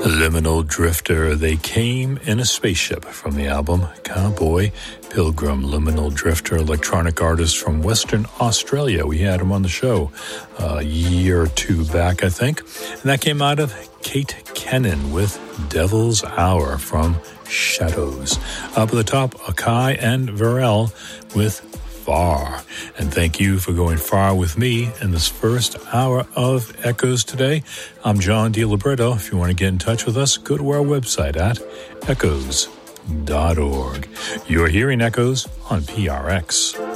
Liminal Drifter. They came in a spaceship from the album Cowboy Pilgrim. Liminal Drifter, electronic artist from Western Australia. We had him on the show a year or two back, I think. And that came out of Kate Kennan with Devil's Hour from Shadows. Up at the top, Akai and Varel with Far. And thank you for going far with me in this first hour of Echoes today. I'm John DiLiberto. If you want to get in touch with us, go to our website at echoes.org. You're hearing Echoes on PRX.